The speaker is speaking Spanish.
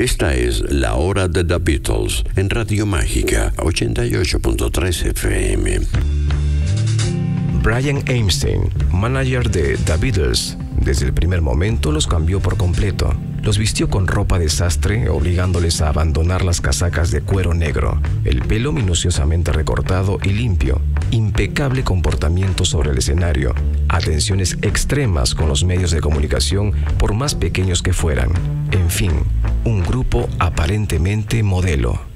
Esta es La Hora de The Beatles en Radio Mágica 88.3 FM. Brian Epstein, manager de The Beatles, desde el primer momento los cambió por completo. Los vistió con ropa de sastre, obligándoles a abandonar las casacas de cuero negro, el pelo minuciosamente recortado y limpio, impecable comportamiento sobre el escenario, atenciones extremas con los medios de comunicación por más pequeños que fueran. En fin, un grupo aparentemente modelo.